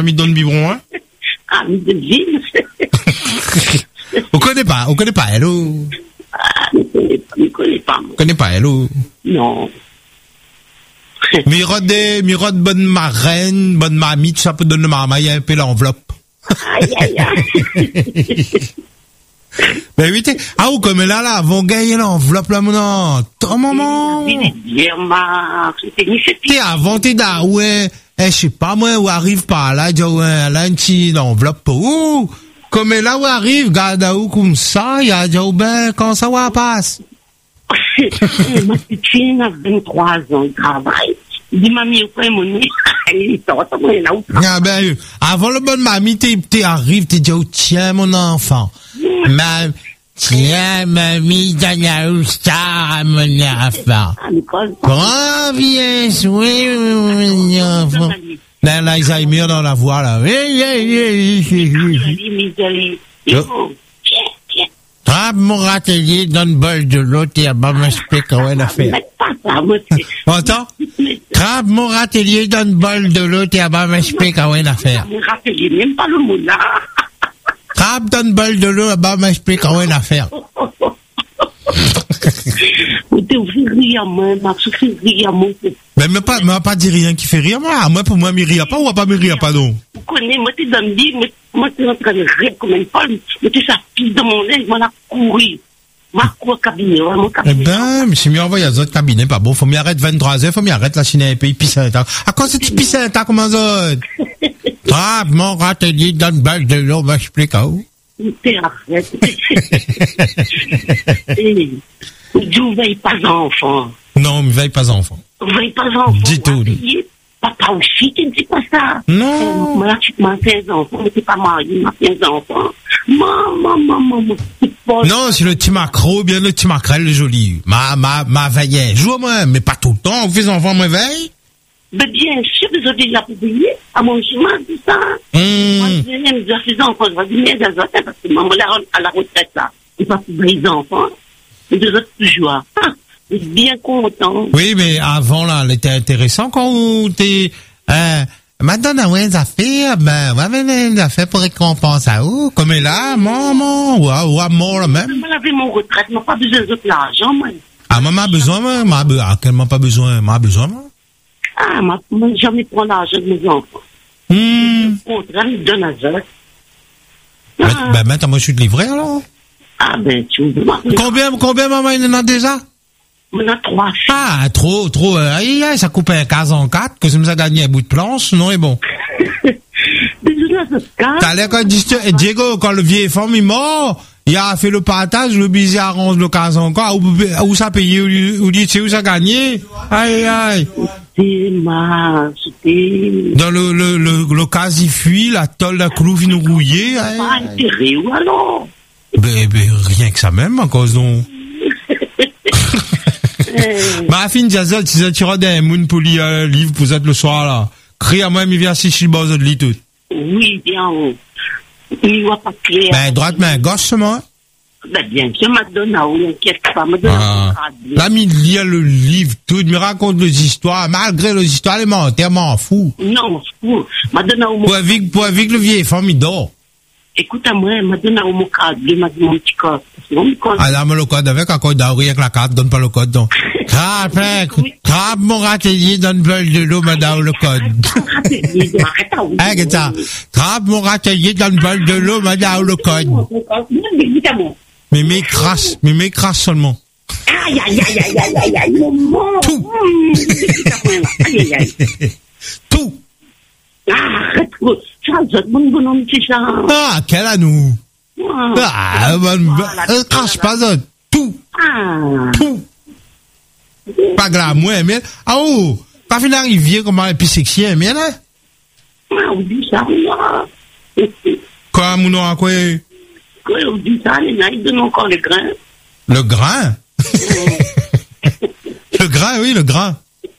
famille donne biberon, hein? Ah, mais de ville. On connaît pas, hello. Ah, je connais pas, moi. On connaît pas, hello. Non. Mirote bonne marraine, bonne mamie, tout ça peut donner maman, il y a un peu l'enveloppe. Aïe, aïe, aïe. Ben oui, ou comme là, vont gagner l'enveloppe, là, maintenant. Ton maman. T'es avant, t'es là, ouais, je sais pas, moi, où arrive par là, ouais, là, une petite enveloppe, ouh, comme là, où arrive, garde, où, comme ça, il y a, ben, quand ça, va passe. Ma petite fille a 23 ans, elle travaille. Il dit, mamie, où est mon nez? Elle sort, moi, là, où? Ah, ben, avant le bon mamie, t'es arrive, t'es dit, oh, tiens, mon enfant. Tiens, mamie, donne la star à mon enfant. Grand, viens, oui, mon enfant. Là, l'Alzheimer dans la voix, là. Trappe mon râtelier, donne bol de l'eau, t'es à bas m'explique comment elle a fait. Entends? Trappe mon râtelier, donne bol de l'eau, t'es à bas m'explique comment elle a fait. Mon râtelier, même pas le mot là. Trappe, donne bol de l'eau, à bas m'explique comment elle a fait. Vous devez rire, moi, m'a souffert rire, moi. Mais m'a pas dit rien qui fait rire, moi. Moi, pour moi, m'y rire pas, ou pas m'y rire pas, non? Vous connaissez, moi, t'es dans le lit, moi, t'es en train de rire comme une folle. Mais t'es sa fille dans mon linge, moi, la courir. Ma cour cabinet, vraiment cabinet. Eh ben, mais c'est mieux envoyer à d'autres cabinets, pas bon. Faut m'y arrêter 23h, faut m'y arrêter la Chine et puis pisser un temps. À quoi c'est tu pisses un temps, comment ça? Trappe, mon râtelier, donne balle de l'eau, m'explique, où? T'es arrête. Je veille pas enfant. Non, mais veille pas enfant. Veille pas enfant. Dis tout. Papa aussi, tu ne dis pas ça. Non. Moi, là, tu m'as 15 enfants, mais t'es pas marié, m'as 15 enfants. Maman. Non, c'est le petit macro, bien le petit macrel, le joli. Ma veillait. Joue-moi, mais pas tout le temps. Vous faites enfants, moi veille? Ben, bien sûr, vous avez déjà publié à mon chemin, tout ça. Moi, je dis à ses enfants, je vais dire, des autres, parce que maman, à la retraite, là, il va publier les enfants. Et des autres, toujours. Je suis bien content. Oui, mais avant, là, elle était intéressant quand t'es, maintenant, ouais, des affaires, ben, ouais, des affaires pour récompenser à où? Comme elle là, maman, ou à mort, là, même. Je vais mon retraite, je n'ai pas besoin de l'argent, moi. Ah, maman a besoin, moi, qu'elle m'a pas besoin, m'a besoin, moi. Ah, moi, jamais prendre l'argent de mes enfants. Au contraire, ils donnent à eux. Ben, maintenant, moi, je suis de livrer, alors. Ah, ben, tu vois. Combien, maman, il en a déjà? On a 3 filles. Ah, trop, aïe, ça coupe un cas en 4, que ça me a gagné un bout de planche, non, et bon. T'as l'air quand Diego, quand le vieil femme est mort, il a fait le partage, le baiser arrange le cas encore, où ça payé, où dit, c'est où ça gagné? Aïe. C'était dans le cas, il fuit, la tôle, la clou, il nous rouillait. Pas intérêt, ou alors? Ben, rien que ça même, à cause donc. Ma fille, si tu as des mounes pour lire un livre pour être le soir, là. Crie à moi, il vient si je suis bas de lit tout. Oui, bien, il va pas clair. Ben, droite main gauche, moi. Ben, bien sûr, Madonna, ou inquiète pas, Madonna. Là, il lit le livre tout, il me raconte les histoires, malgré les histoires élémentaires, m'en fous. Non, fou. Madonna, ou pour avec le vieil femme, il dort. Écoute, à moi, Madonna, ou mon code, mon petit code. Ah, là, mais le code avec un code d'arrière avec la carte, donne pas le code, donc. Trappe mon râtelier, donne bol de l'eau, madame, le code. Hein, ça. Trappe mon râtelier, donne bol de l'eau, madame, le code. Mais m'écrase seulement. Aïe, tout. Tout. Arrête, ça, mon bonhomme, c'est ça. Ah, quel à nous. Crache pas ça. Tout. Tout. Pas grave, moi, mais, quand il arrive, comment elle est sexy, mais là? On dit ça, moi. Quoi, mon nom, à quoi? On dit ça, les nains, ils donnent encore le grain. Le grain? Le grain, oui, le grain.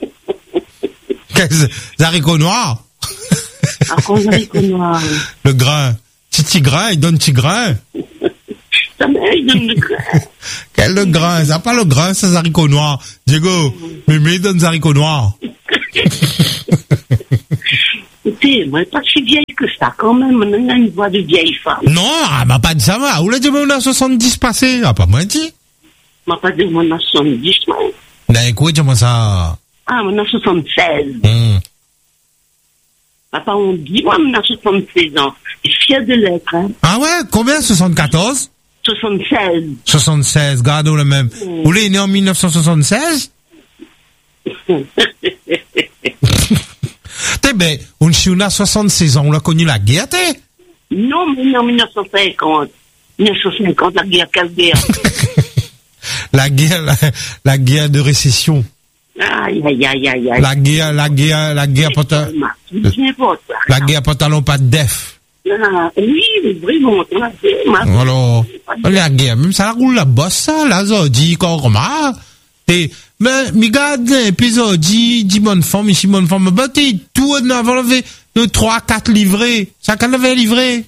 Les haricots noirs. À cause des haricots noirs. Le grain. Petit grain, il donne petit grain. Ça m'a, il donne le grain. Quel le grain? Ça n'a pas le grain, c'est les haricots noirs. Diego, mais il donne des haricots noirs. Écoutez, moi, pas si vieille que ça, quand même. On a une voix de vieille femme. Non, elle m'a pas dit ça, va. Où l'a dit, on a 70 passé? Ah, pas moi, dit. M'a pas dit, on a 70, moi. Ben, écoute, dis-moi ça. Ah, on a 76. Papa, on dit, moi, on a 76 ans. Je suis fier de l'être, hein. Ah ouais? Combien? 74? 76. 76, gardons le même. Vous l'êtes né en 1976? T'es ben, on a 76 ans, on a connu la guerre, t'es? Non, mais en 1950. 1950, la guerre, quelle guerre? la guerre de récession. Aïe, aïe, aïe, aïe, aïe. La guerre pantalon pas de def. Ah, oui, vraiment, on a fait, alors, la guerre, même ça la roule la bosse, ça, là, ça dit, comment, mais, regarde, épisode, dit bonne femme, ici, bonne femme, bah, t'es tout, on avait 3-4 livrés, ça, qu'on avait livré.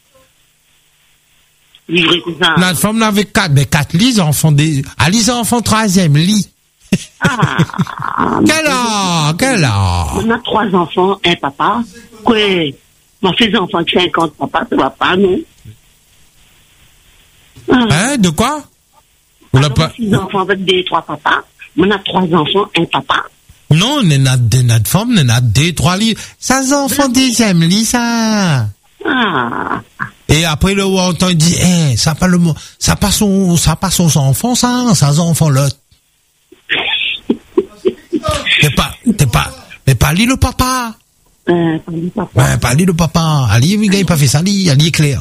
Livré comme ça. Notre femme, on avait 4 lits, les enfants, les enfants, 3e lit. Ah. Quel âge? On a 3 enfants, un papa, quoi? Moi, fais enfants de 50, papa, ça va pas, non? Hein, de quoi? On n'a pas. 6 enfants avec 2-3 papas. On a 3 enfants, un papa. Non, on a notre femme, on a 2-3 lits. Ça, enfants, 2e lit, ça. Ah. Et après, le on dit, ça pas son enfant, ça enfant, là. Mais pas lui, le papa. Pas lui, le papa. Ali, il n'a pas fait ça, Ali est clair.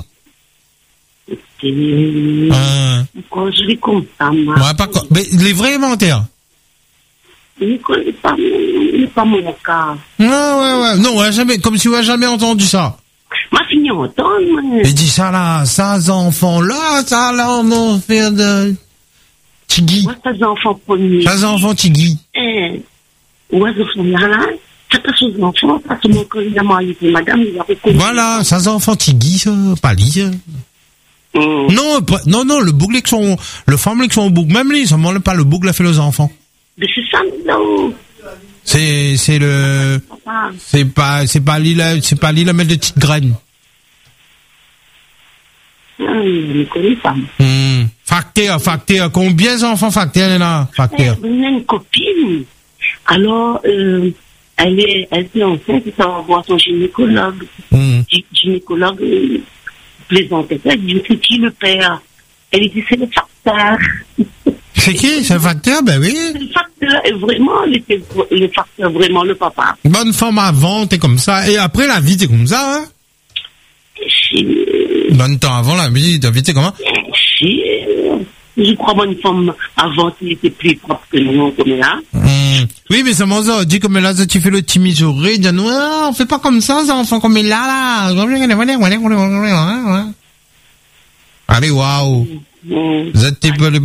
Pourquoi je l'ai comme ça, moi? Ouais, pas quoi. Mais les vrais inventaires. Il n'est pas mon cas. Ouais. Non, jamais, comme si on n'a jamais entendu ça. M'a fini entendre, moi. Il dit ça là, ça, enfants là, ça là, on en fait de Tigui. Ouais, ça, enfants premiers. Ça, enfants Tigui. Ouais, ça, là. Ça passe aux enfants, ça se montre qu'il a marié pour madame, il a reconnu. Voilà, ça, enfants Tigui, ça, pas lui, ça. Non, le boucle avec le femme avec son boucle, même lui, ça ne pas le boucle a fait aux enfants. Mais c'est ça, non. C'est pas lui la mettre de petites graines. Je ne connais pas. Facteur, combien d'enfants facteur il y en a? Facteur. On a une copine. Alors, elle est enceinte, ça va voir son gynécologue. Gynécologue, plaisantait, elle dit, c'est qui le père? Elle dit, c'est le facteur. C'est qui? C'est le facteur? Ben oui. C'est le facteur, et vraiment, le facteur, vraiment, le papa. Bonne femme avant, t'es comme ça. Et après, la vie, t'es comme ça, hein? Bonne temps avant la vie, t'as vu, t'es comment? Je crois bonne femme avant, il était plus propre que nous, comme là. Oui, mais c'est moi ça, dis comme là, tu fais le timide oreille, dis non, on fait pas comme ça, ça, enfant comme là. Allez, waouh. Vous êtes le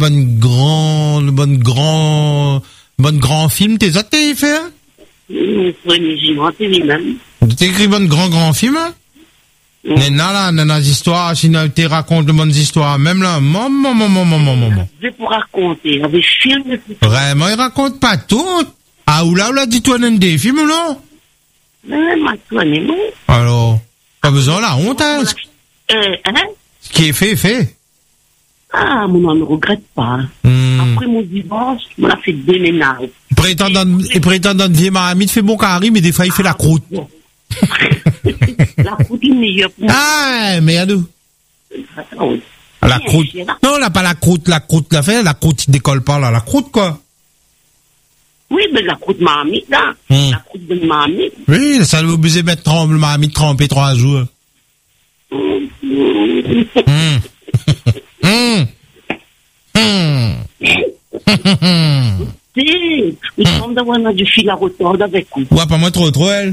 bon grand film, t'es ça, t'es fait? Oui, j'ai inventé lui-même. Tu écris bon grand film, hein? Nana, des histoires, si tu racontes de bonnes histoires, même là, maman. Je vais pour raconter, avec film. Vraiment, il raconte pas tout. Ah, ou là, dis-toi, des films, non? Non. Alors, pas besoin la honte, hein? Ce qui est fait. Ah, moi, ne regrette pas. Après mon divorce, on a fait 2 ménages. Prétendant de vieille mamie, il fait bon carré, mais des fois, il fait la croûte. La croûte est meilleure pour moi. Ah, mais à nous. La croûte. Non, là, pas la croûte, la fait, la croûte, il décolle pas, là, la croûte, quoi. Oui, mais la croûte mamie, là. La croûte de mamie. Oui, ça vous obligé de mettre mamie trempé 3 jours. Il semble d'avoir du fil à retordre avec vous. Ouais, pas moi trop, elle.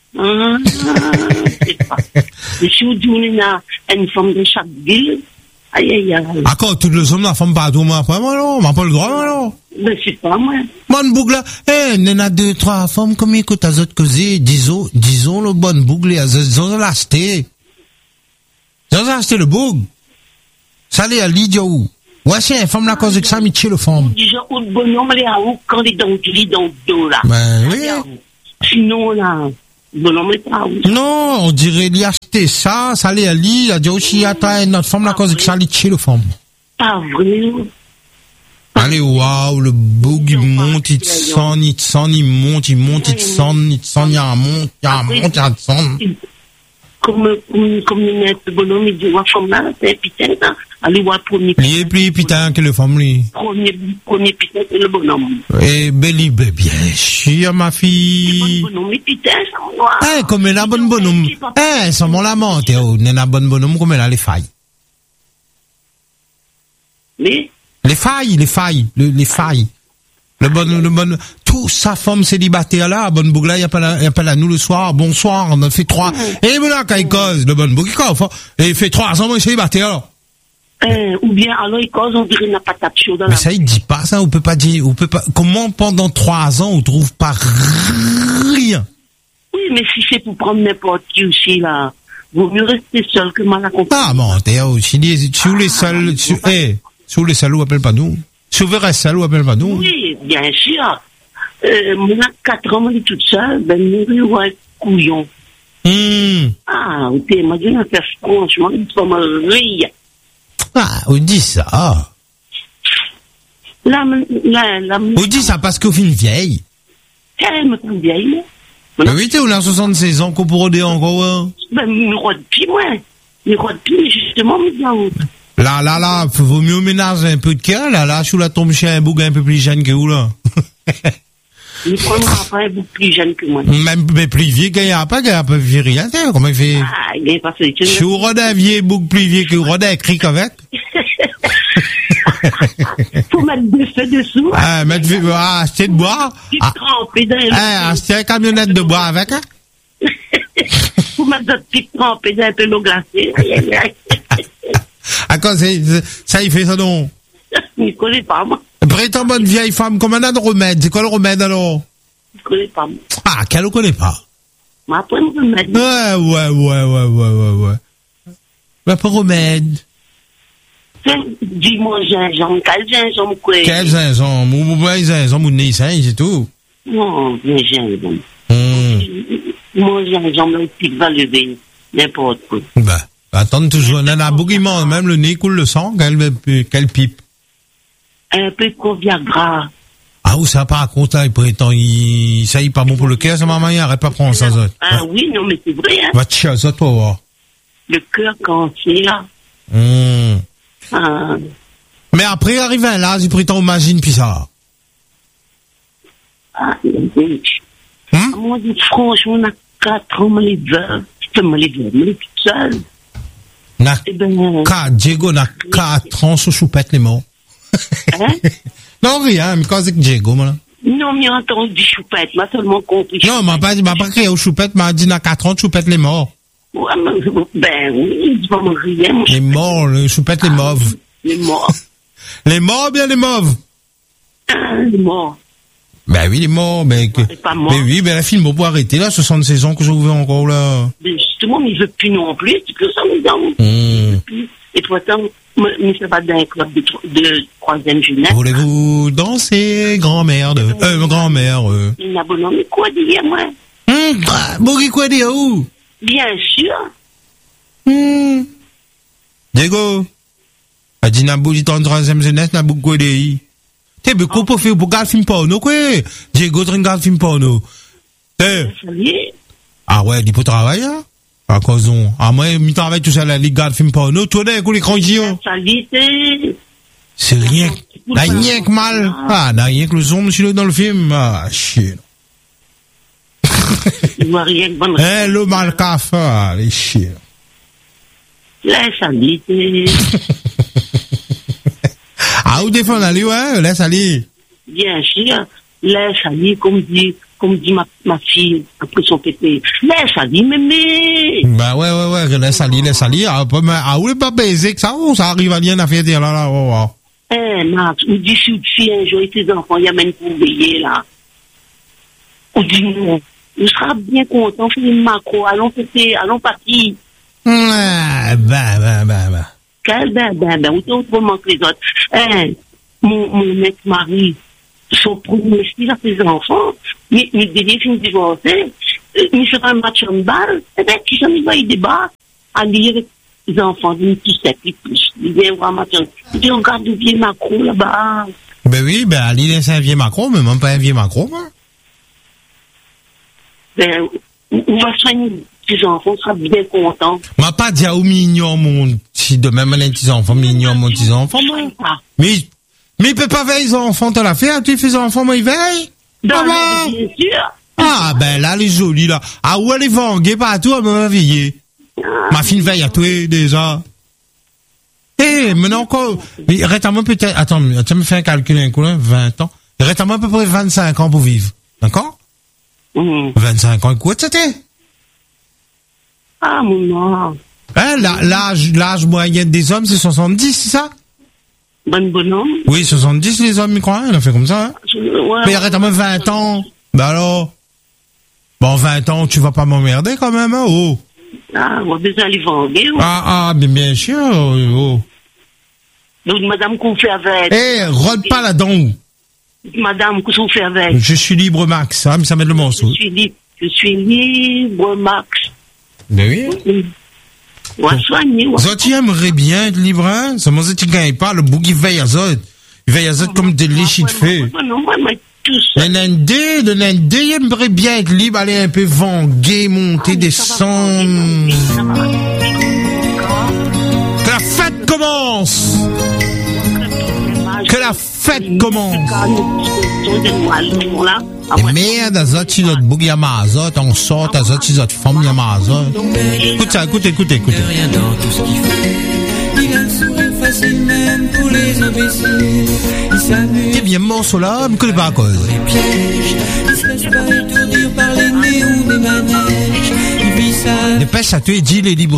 C'est pas. Mais si vous dites une femme de chaque ville, aïe. D'accord, toutes les hommes, la femme pas tout, moi, après, moi, non, on m'a pas le droit, moi, non. Mais c'est pas moi. Bonne boucle, là. Il y en a 2-3 femmes, comme écoute, à autres causer, disons, le bonne boucle, ils ont acheté. Ils ont acheté le boucle. Ça, les, à l'idiot. Ouais, c'est une femme, la cause que ça, mais le femme. Déjà, au bonhomme, elle est à où, quand les dents du dos, là. Ben, oui. Sinon, là, bonhomme est pas, oui. Non, on dirait, il a acheté ça allait à lui, il a dit aussi, attends, notre femme, la cause que ça allait chez le femme. Pas vrai. Allez, waouh, le bug, il monte, il descend, il monte, il descend, il monte, il descend. Comme le bonhomme, il dit, ouais, comme là, c'est putain, allez voir premier putain. Il est plus putain que le femme, lui. Premier putain, c'est le bonhomme. Eh, bien sûr, ma fille. Le bonhomme, putain, ça moi. Eh, comme elle a bonhomme. Eh, ça m'en lamente, elle a bonhomme, comme elle a les failles. Mais? Les failles. Le bon, tout sa femme célibataire là, bonne bougla, il appelle à nous le soir, bonsoir, on a fait 3. Et voilà, quand il cause, le bon bougla, et il fait 3 ans, moi, célibataire là. Ou bien, alors, il cause, on dirait, n'a pas de chaud dans la. Mais ça, il dit pas ça, on peut pas, comment pendant 3 ans, on trouve pas rien? Oui, mais si c'est pour prendre n'importe qui aussi, là, vaut mieux rester seul que mal accompagné. Ah, bon, t'es aussi, sous les seuls, sous les salauds, appelle pas nous. Sous les restes salauds, appelle pas nous. Oui, bien sûr. Moi, 4 ans, je suis toute seule, ben, mourir ou un couillon. Ah, ok, moi, je vais faire franchement, il faut me rire. Ah, on dit ça. On dit ça parce qu'on fait une vieille. Elle me fait une vieille, mais oui, on a 76 ans qu'on pourrait dire encore, hein. Ben, me redis, moi. Me redis, justement, mais bien où. Là, vaut mieux ménager un peu de cœur, là, sous la tombe chez un bouc un peu plus jeune que vous, là. Il prendra pas un bouc plus jeune que moi. Même, mais plus vieux qu'il y a pas, qu'il y a un peu vieux rien, comment il fait? Ah, il est passé. Si vous rodez un vieux bouc plus vieux que vous rodez un cric avec. Faut mettre deux feux dessous. Ah, acheter de bois. Acheter un camionnette de bois avec, hein. Faut mettre d'autres petites trempées d'un peu l'eau glacée. À quoi ça, il fait ça donc? Je ne connais pas, moi. Prétend bonne vieille femme, comme on a de remède. C'est quoi le remède alors? Je ne connais pas, moi. Ah, qu'elle ne connaît pas. Mais après, le remède. Ouais. Mais pas remède. Dis-moi, gingembre, quel gingembre, quoi? Quel gingembre? Gingembre, c'est tout. Non, gingembre. Moi, gingembre, le pic va lever. N'importe quoi. Bah. Attends, toujours, on a bouillement, même le nez coule le sang, quel pipe. Un peu de Viagra. Ah, ou ça, par contre, il prétend, ça, il est pas bon pour le cœur, ça, maman, il n'arrête pas prendre ça, Ah oui, non, mais c'est vrai, hein. Va te chier, ça, pour voir. Le cœur, quand c'est là. Mais après, arrive un là, il prétend, imagine, puis ça. Moi, franchement, on a 4 ans, on les veuves. On les toute seule. Diego n'a 4 ans sous choupette les morts. Hein? Non, rien, mais quand c'est que Diego, moi, là? Non, mais entendu choupette, m'a seulement compris. Non, m'a pas crié au choupette, m'a dit n'a 4 ans, choupette les morts. Ouais, ben oui, il va me rien, mon les morts, le choupette les mauves. Les morts. Les morts, bien les mauves. Les morts. Ben oui, les morts, mais oui, ben la film, on peut arrêter, là, 76 ans que je ouvert encore, là. Mais justement, il veut plus non plus, c'est que ça, mes dents. Et pourtant, mais ça va dans un club de 3e jeunesse. Voulez-vous danser, grand-mère grand-mère, Il n'a bonhomme, mais quoi dire, moi? Quoi dire, où? Bien sûr. Diego. A dit, n'a bougi dans 3e jeunesse, n'a beaucoup de t'es beaucoup pour faire, pour garder film porno, quoi. Diego, tu regardes film porno. Ah ouais, il peut travailler, hein? À cause moi, il travaille tout ça, là, il garde film porno, toi, d'un coup, les crangillons. C'est rien. N'a rien que mal. Ah, n'a rien que le son, monsieur, dans le film. Ah, chier. Il voit rien que bonne raison. Le mal café, ah, les chiens. Laisse aller, Ah, où défendre aller, ouais, laisse aller. Bien sûr, laisse aller, comme dit ma fille, après son pété. Laisse aller, mémé. Bah ouais, laisse aller. Ah, où n'est pas baisé que ça, ça arrive à rien à faire dire là. Max, ou dit si un jour, tes enfants, il y a même pour veiller, là. Ou dit non. On sera bien content, on fait une macro, allons partir. Quel autrement que les autres. Mon ex-mari, son premier fils a ses enfants, mais dès qu'il finit de divorcer, il fait un match en balle, et bien, qui s'en va, il débat à lire les enfants d'une petite les plus. Il vient voir un match. Il dit, regarde le vieux Macron là-bas. Ben oui, ben, Ali, c'est un vieux Macron, mais même pas un vieux Macron, moi. Ben, on va soigner les enfants, on sera bien contents. M'a pas dit, oh, mignon, mon petit, de même, les petits enfants, mignon, mon petit enfant, moi. Mais il peut pas veiller les enfants, t'as la fait, tu fais les enfants, moi, il veille. Bien sûr. Ah, ben là, elle est jolie, là. Ah, où elle est vanguée partout, elle m'a veillé. Ma fille veille à toi, déjà. Eh, maintenant encore, mais reste-moi peut-être, attends, tu me fais un calcul un coup, là, 20 ans. Reste-moi à peu près 25 ans pour vivre. D'accord? 25 ans, quoi, c'était? Ah, maman. Hein, l'âge moyen des hommes, c'est 70, c'est ça? Bonhomme. Oui, 70, les hommes, ils croient, on a fait comme ça, hein? Ouais, mais arrête-moi 20 ans. Ben alors? Bon, 20 ans, tu vas pas m'emmerder quand même, hein, oh. Ah, on va déjà aller vendre. Ah, mais bien sûr, oh. Donc, madame, qu'on fait avec? Eh, rôde pas là-dedans. Madame, qu'est-ce qu'on fait avec? Je suis libre, Max, hein, mais ça met le morceau. Je suis libre, Max. Ben oui. Ouais, soigner, ouais. Ça, tu aimerais bien être libre, hein? Ça m'a dit, tu gagnes pas, le bouc, il veille à ça. Il veille à ça comme des léchis de fée. Non, mais tout ça. Le Nandé, il aimerait bien être libre, aller un peu vanguer, monter, descendre. Que la fête commence! Que la fête commence! Et merde, à tu notre bouc, y'a ma azot, on sort, à tu notre femme, y'a ma azot. Écoute ça, écoute. Rien dans tout ce qu'il fait. Il a le sourire facile même pour les imbéciles. Il s'amuse. T'es bien morceau là, me connais pas à cause. Les pièges. Il se laisse pas étourdir par les néons des manèges. Il vit sa Dépêche à tuer, dis les libres.